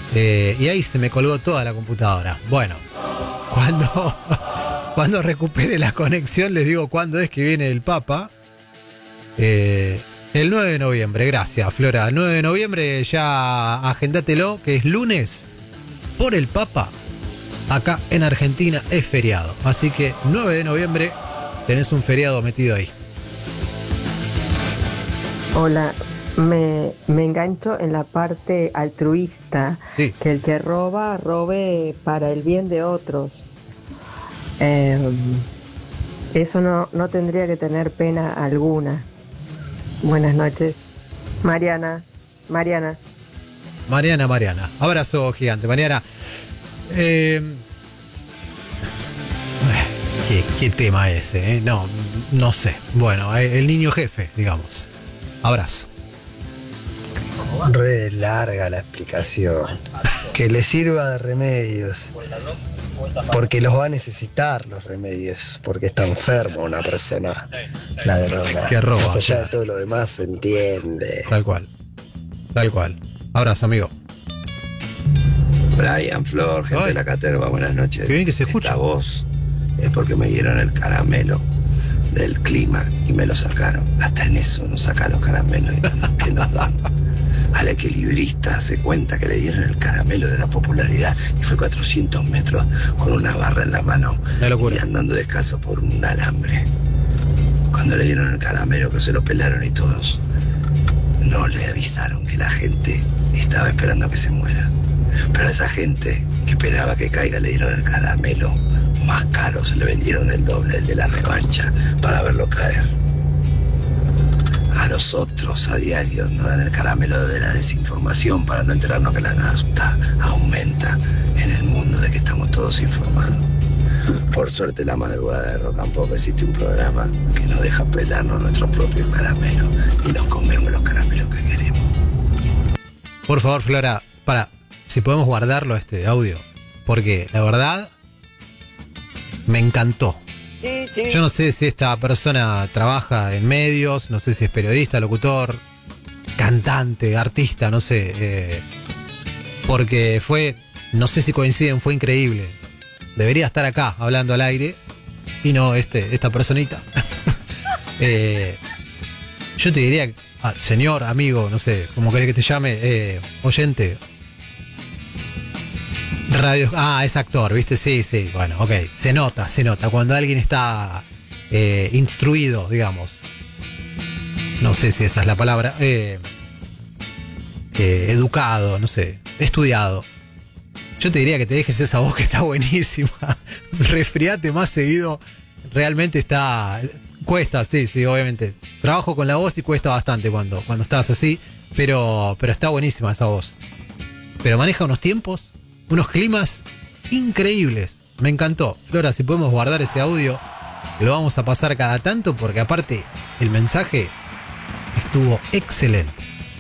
Y ahí se me colgó toda la computadora. Bueno, cuando recupere la conexión les digo cuándo es que viene el Papa. El 9 de noviembre, gracias Flora. El 9 de noviembre ya agendátelo, que es lunes, por el Papa. Acá en Argentina es feriado. Así que 9 de noviembre tenés un feriado metido ahí. Hola, me engancho en la parte altruista, Sí. que el que roba, robe para el bien de otros. Eso no tendría que tener pena alguna. Buenas noches. Mariana. Abrazo gigante, Mariana. ¿Qué tema ese? No sé. Bueno, el niño jefe, digamos. Abrazo. Re larga la explicación. Que le sirva de remedios. Porque los va a necesitar los remedios. Porque está enfermo una persona. La droga. Que roba. Más allá de todo lo demás se entiende. Tal cual. Abrazo, amigo. Brian, Flor, gente de la Caterva, buenas noches. Qué bien que se escucha. Esta voz es porque me dieron el caramelo del clima y me lo sacaron. Hasta en eso nos sacan los caramelos que nos dan. Al equilibrista se cuenta que le dieron el caramelo de la popularidad y fue 400 metros con una barra en la mano y andando descalzo por un alambre. Cuando le dieron el caramelo, que se lo pelaron y todos, no le avisaron que la gente estaba esperando a que se muera. Pero a esa gente que esperaba que caiga le dieron el caramelo más caro, se le vendieron el doble, el de la revancha, para verlo caer. A nosotros a diario nos dan el caramelo de la desinformación para no enterarnos que la nafta aumenta en el mundo de que estamos todos informados. Por suerte, la madrugada de Rock and Pop existe un programa que nos deja pelarnos nuestros propios caramelos y nos comemos los caramelos que queremos. Por favor, Flora, si podemos guardarlo este audio, porque la verdad me encantó. Sí. Yo no sé si esta persona trabaja en medios, no sé si es periodista, locutor, cantante, artista, no sé. Porque no sé si coinciden, fue increíble. Debería estar acá hablando al aire y no esta personita. Yo te diría, señor, amigo, no sé, como querés que te llame, oyente. Radio. Es actor, ¿viste? Sí, bueno, ok. Se nota cuando alguien está instruido, digamos. No sé si esa es la palabra. Educado, no sé. Estudiado. Yo te diría que te dejes esa voz que está buenísima. Resfriate más seguido. Realmente cuesta, sí, obviamente. Trabajo con la voz y cuesta bastante cuando estás así. Pero está buenísima esa voz. Pero maneja unos tiempos, unos climas increíbles. Me encantó. Flora, si podemos guardar ese audio, lo vamos a pasar cada tanto porque aparte el mensaje estuvo excelente.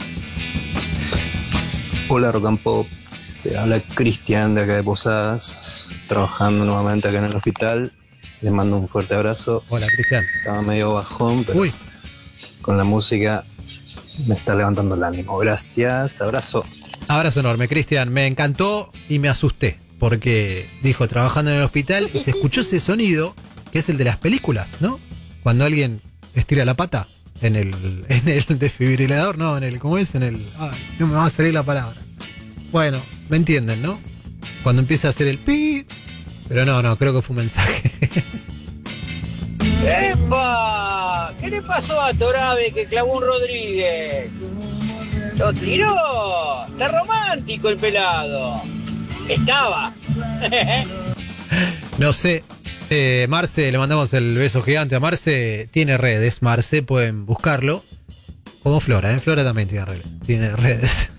Hola Rock and Pop, te habla Cristian de acá de Posadas, trabajando nuevamente acá en el hospital. Les mando un fuerte abrazo. Hola Cristian. Estaba medio bajón, pero con la música me está levantando el ánimo. Gracias, abrazo. Abrazo enorme, Cristian. Me encantó y me asusté porque dijo trabajando en el hospital y se escuchó ese sonido que es el de las películas, ¿no? Cuando alguien estira la pata en el desfibrilador, no, ¿cómo es? No me va a salir la palabra. Bueno, me entienden, ¿no? Cuando empieza a hacer el pi. Pero no, creo que fue un mensaje. ¡Epa! ¿Qué le pasó a Torabe que clavó un Rodríguez? ¡Lo tiró! ¡Está romántico el pelado! ¡Estaba! No sé. Marce, le mandamos el beso gigante a Marce. Tiene redes, Marce, pueden buscarlo. Como Flora, Flora también tiene redes.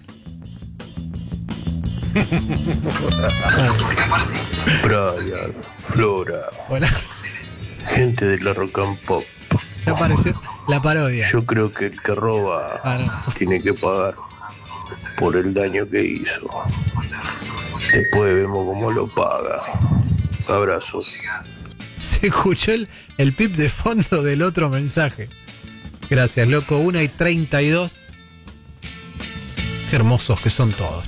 Brian, Flora. Hola. Gente de la Rock and Pop. Ya apareció la parodia. Yo creo que el que roba tiene que pagar por el daño que hizo. Después vemos cómo lo paga. Abrazos. Se escuchó el pip de fondo del otro mensaje. Gracias, loco. 1:32. Qué hermosos que son todos.